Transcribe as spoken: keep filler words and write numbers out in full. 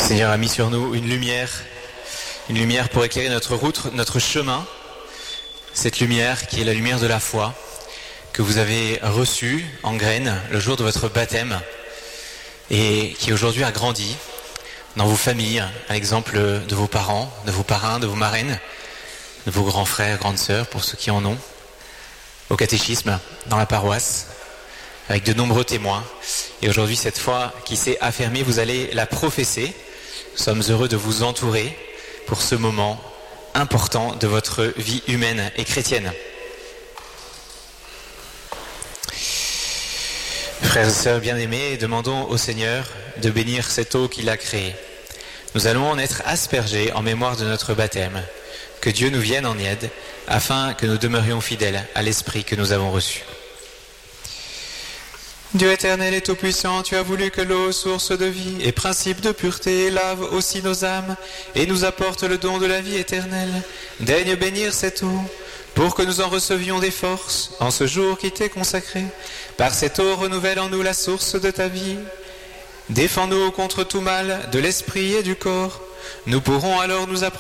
Le Seigneur a mis sur nous une lumière, une lumière pour éclairer notre route, notre chemin. Cette lumière qui est la lumière de la foi, que vous avez reçue en graines le jour de votre baptême et qui aujourd'hui a grandi dans vos familles, à l'exemple de vos parents, de vos parrains, de vos marraines, de vos grands frères, grandes sœurs, pour ceux qui en ont, au catéchisme, dans la paroisse, avec de nombreux témoins. Et aujourd'hui, cette foi qui s'est affermie, vous allez la professer. Nous sommes heureux de vous entourer pour ce moment important de votre vie humaine et chrétienne. Frères et sœurs bien-aimés, demandons au Seigneur de bénir cette eau qu'il a créée. Nous allons en être aspergés en mémoire de notre baptême. Que Dieu nous vienne en aide, afin que nous demeurions fidèles à l'Esprit que nous avons reçu. Dieu éternel et tout-puissant, tu as voulu que l'eau, source de vie et principe de pureté, lave aussi nos âmes et nous apporte le don de la vie éternelle. Daigne bénir cette eau, pour que nous en recevions des forces en ce jour qui t'est consacré. Par cette eau, renouvelle en nous la source de ta vie. Défends-nous contre tout mal de l'esprit et du corps. Nous pourrons alors nous approcher